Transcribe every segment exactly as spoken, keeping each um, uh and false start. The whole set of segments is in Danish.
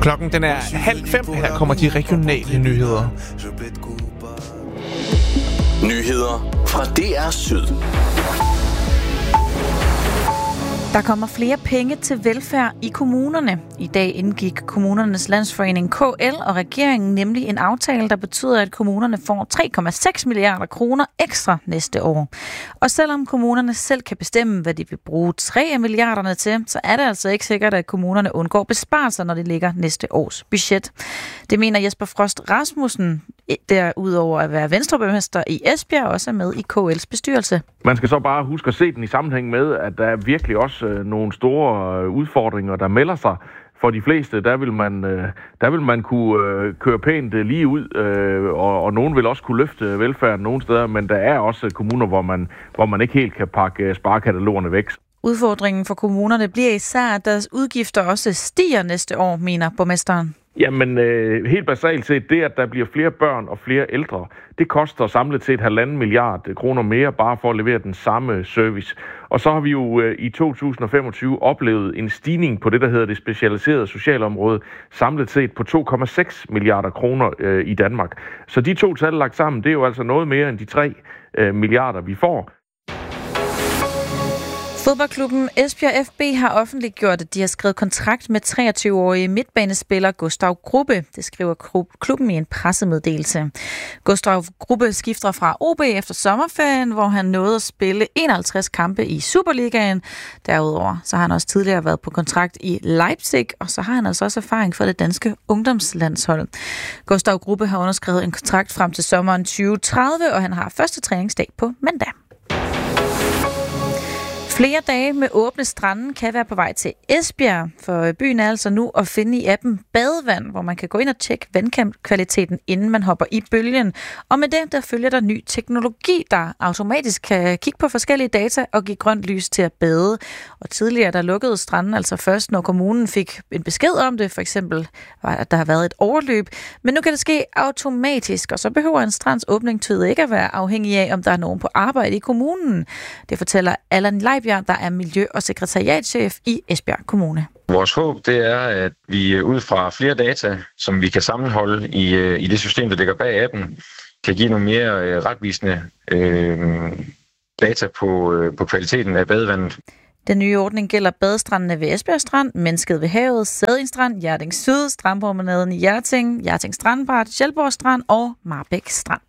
Klokken den er halv fem. Her kommer de regionale nyheder. Nyheder fra D R Syd. Der kommer flere penge til velfærd i kommunerne. I dag indgik Kommunernes Landsforening K L og regeringen nemlig en aftale, der betyder, at kommunerne får tre komma seks milliarder kroner ekstra næste år. Og selvom kommunerne selv kan bestemme, hvad de vil bruge tre af milliarderne til, så er det altså ikke sikkert, at kommunerne undgår besparelser, når det ligger næste års budget. Det mener Jesper Frost Rasmussen, derudover at være venstreborgmester i Esbjerg, også er med i K L's bestyrelse. Man skal så bare huske at se den i sammenhæng med, at der er virkelig også øh, nogle store øh, udfordringer, der melder sig. For de fleste, der vil man, øh, der vil man kunne øh, køre pænt øh, lige ud, øh, og, og nogen vil også kunne løfte velfærden nogle steder, men der er også kommuner, hvor man, hvor man ikke helt kan pakke øh, sparekatalogerne væk. Udfordringen for kommunerne bliver især, at deres udgifter også stiger næste år, mener borgmesteren. Jamen, øh, helt basalt set, det at der bliver flere børn og flere ældre, det koster samlet set halvanden milliard kroner mere bare for at levere den samme service. Og så har vi jo øh, i to tusind og femogtyve oplevet en stigning på det, der hedder det specialiserede socialområde, samlet set på to komma seks milliarder kroner øh, i Danmark. Så de to tal lagt sammen, det er jo altså noget mere end de tre øh, milliarder, vi får. Fodboldklubben Esbjerg F B har offentliggjort, at de har skrevet kontrakt med treogtyve-årige midtbanespiller Gustav Grubbe. Det skriver klubben i en pressemeddelelse. Gustav Grubbe skifter fra O B efter sommerferien, hvor han nåede at spille enoghalvtreds kampe i Superligaen. Derudover så har han også tidligere været på kontrakt i Leipzig, og så har han altså også erfaring fra det danske ungdomslandshold. Gustav Grubbe har underskrevet en kontrakt frem til sommeren tyve tredive, og han har første træningsdag på mandag. Flere dage med åbne strande kan være på vej til Esbjerg, for byen er altså nu at finde i appen Badevand, hvor man kan gå ind og tjekke vandkvaliteten, inden man hopper i bølgen. Og med det, der følger der ny teknologi, der automatisk kan kigge på forskellige data og give grønt lys til at bade. Og tidligere, der lukkede stranden altså først, når kommunen fik en besked om det, for eksempel, at der har været et overløb. Men nu kan det ske automatisk, og så behøver en strands åbningstid ikke at være afhængig af, om der er nogen på arbejde i kommunen. Det fortæller Allan Leib, der er miljø- og sekretariatschef i Esbjerg Kommune. Vores håb det er, at vi ud fra flere data, som vi kan sammenholde i, i det system, der ligger bag appen, kan give nogle mere retvisende øh, data på, øh, på kvaliteten af badevandet. Den nye ordning gælder badestrandene ved Esbjerg Strand, Mennesket ved Havet, Sæding Strand, Hjerting Syd, Strandpromenaden i Hjerting, Hjerting Strandbad, Sjælborg Strand og Marbæk Strand.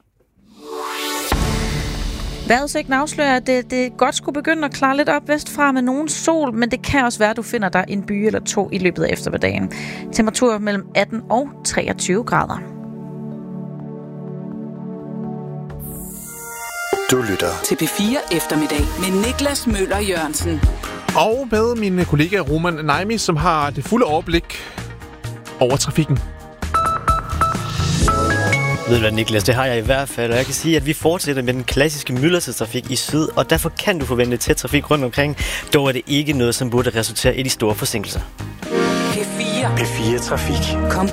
Vejrudsigten afslører, at det, det godt skulle begynde at klare lidt op vestfra med nogen sol, men det kan også være, at du finder dig en by eller to i løbet af eftermiddagen. Temperatur mellem atten og treogtyve grader. Du lytter til P fire Eftermiddag med Niklas Møller Jørgensen. Og med min kollega Roman Naimi, som har det fulde overblik over trafikken. Ved du hvad, Niklas, det har jeg i hvert fald, og jeg kan sige, at vi fortsætter med den klassiske myldretidstrafik i syd, og derfor kan du forvente tæt trafik rundt omkring. Dog er det ikke noget, som burde resultere i de store forsinkelser. P fire. P fire Trafik. Kom